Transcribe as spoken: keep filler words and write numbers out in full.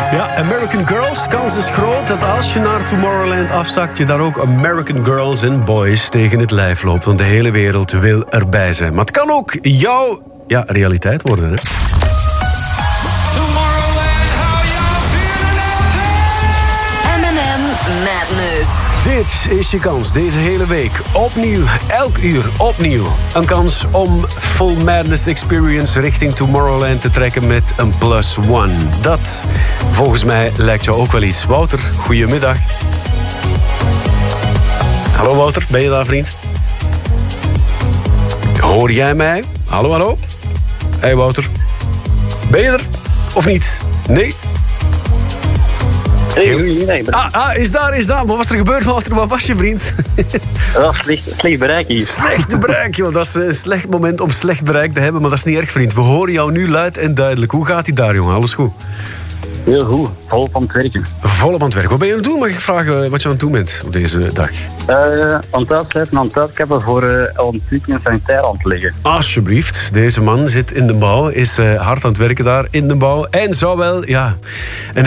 Ja, American Girls. Kans is groot dat als je naar Tomorrowland afzakt, je daar ook American Girls en Boys tegen het lijf loopt. Want de hele wereld wil erbij zijn. Maar het kan ook jouw ja, realiteit worden, hè? M en M Madness. Dit is je kans, deze hele week. Opnieuw, elk uur, opnieuw. Een kans om Full Madness Experience richting Tomorrowland te trekken met een plus one. Dat, volgens mij, lijkt jou ook wel iets. Wouter, goedemiddag. Hallo Wouter, ben je daar, vriend? Hoor jij mij? Hallo, hallo? Hey Wouter. Ben je er? Of niet? Nee? Nee, nee, nee. Ah, ah, is daar, is daar. Wat was er gebeurd, Wouter? Wat was je, vriend? Dat was slecht, slecht bereik hier. Slecht bereik, joh. Dat is een slecht moment om slecht bereik te hebben, maar dat is niet erg, vriend. We horen jou nu luid en duidelijk. Hoe gaat ie daar, jongen? Alles goed? Heel goed, volop aan het werken. Volop aan het werk. Wat ben je aan het doen? Mag ik vragen wat je aan het doen bent op deze dag? Uh, aan het uitzetten, aan het uitkappen voor uh, ontwikkeling en sanitair aan te leggen. Alsjeblieft. Deze man zit in de bouw, is uh, hard aan het werken daar in de bouw en zou wel, ja... Een